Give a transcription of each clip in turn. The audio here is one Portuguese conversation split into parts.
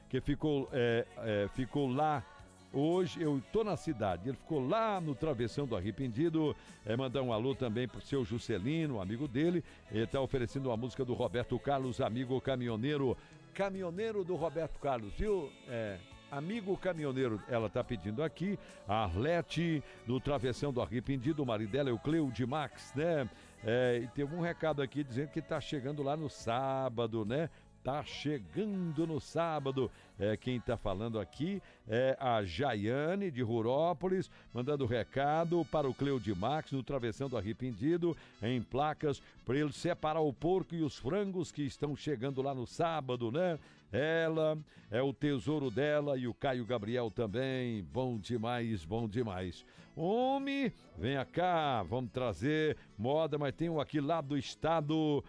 que ficou lá. Hoje eu tô na cidade, ele ficou lá no Travessão do Arrependido. Mandar um alô também pro seu Juscelino, amigo dele. Ele tá oferecendo uma música do Roberto Carlos, amigo caminhoneiro. Caminhoneiro do Roberto Carlos, viu? Amigo caminhoneiro, ela tá pedindo aqui. A Arlete, do Travessão do Arrependido, o marido dela é o Cleude Max, né? E teve um recado aqui dizendo que tá chegando lá no sábado, né? Tá chegando no sábado. Quem tá falando aqui é a Jaiane de Rurópolis, mandando recado para o Cleude Max no Travessão do Arrependido, em placas, para ele separar o porco e os frangos que estão chegando lá no sábado, né? Ela é o tesouro dela e o Caio Gabriel também. Bom demais, bom demais. Homem, venha cá, vamos trazer moda, mas tem um aqui lá do estado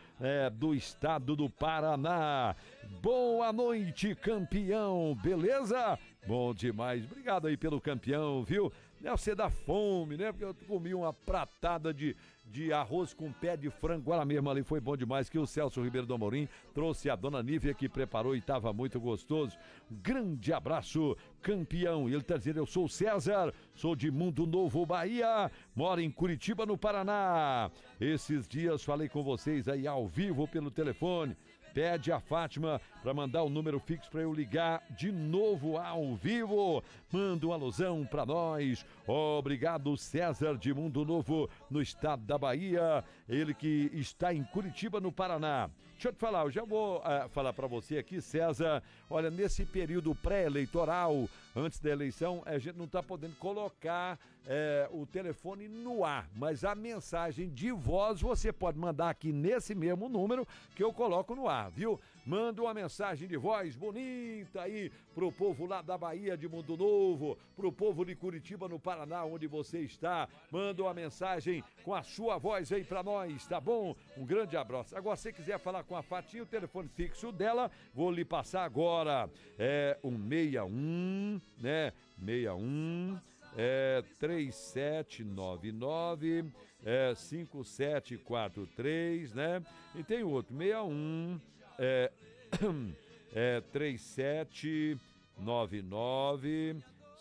do Paraná. Boa noite, campeão, beleza? Bom demais, obrigado aí pelo campeão, viu? Deve ser da fome, né? Porque eu comi uma pratada de arroz com pé de frango, agora mesmo ali foi bom demais, que o Celso Ribeiro do Amorim trouxe a dona Nívia que preparou e estava muito gostoso. Um grande abraço, campeão. E ele tá dizendo, eu sou o César, sou de Mundo Novo, Bahia, moro em Curitiba, no Paraná. Esses dias falei com vocês aí ao vivo pelo telefone. Pede a Fátima para mandar o número fixo para eu ligar de novo ao vivo. Manda um alusão para nós. Obrigado, César de Mundo Novo, no estado da Bahia. Ele que está em Curitiba, no Paraná. Deixa eu te falar, eu já vou falar para você aqui, César. Olha, nesse período pré-eleitoral, antes da eleição, a gente não está podendo colocar o telefone no ar, mas a mensagem de voz você pode mandar aqui nesse mesmo número que eu coloco no ar, viu? Manda uma mensagem de voz bonita aí pro povo lá da Bahia de Mundo Novo, pro povo de Curitiba, no Paraná, onde você está. Manda uma mensagem com a sua voz aí pra nós, tá bom? Um grande abraço. Agora, se você quiser falar com a Fatinha, o telefone fixo dela, vou lhe passar agora. É um 61, né? 61 3799 5743, né? E tem outro 61 3799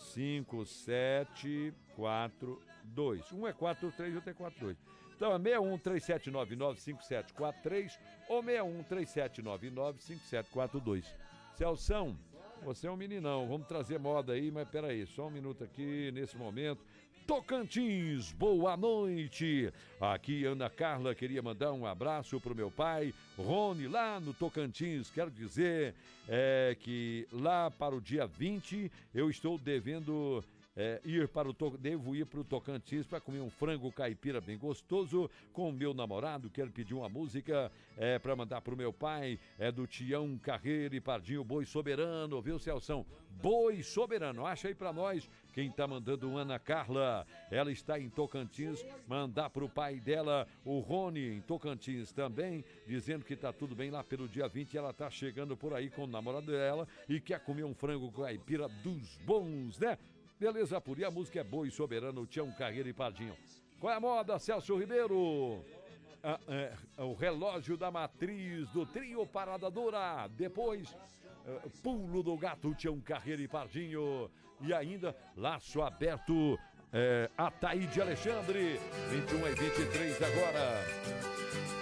5742. Um é 43 e outro é 42. Então é 61 3799 5743 ou 61 3799 5742. Celção, você é um meninão, vamos trazer moda aí, mas peraí, só um minuto aqui, nesse momento. Tocantins, boa noite. Aqui Ana Carla queria mandar um abraço pro meu pai, Rony, lá no Tocantins. Quero dizer que lá para o dia 20 eu estou devendo... devo ir para o Tocantins para comer um frango caipira bem gostoso com o meu namorado. Quero pedir uma música para mandar para o meu pai, do Tião Carreira e Pardinho, Boi Soberano, viu, Celção? Boi Soberano, acha aí para nós quem tá mandando. Ana Carla, ela está em Tocantins, mandar para o pai dela, o Rony, em Tocantins também, dizendo que tá tudo bem lá pelo dia 20, ela tá chegando por aí com o namorado dela e quer comer um frango caipira dos bons, né? Beleza, por aí a música é Boi Soberano, Tião Carreira e Pardinho. Qual é a moda, Celso Ribeiro? O relógio da matriz do trio Parada Dura. Depois, Pulo do Gato, Tião Carreira e Pardinho. E ainda, Laço Aberto, Ataíde Alexandre. 21 e 23 agora.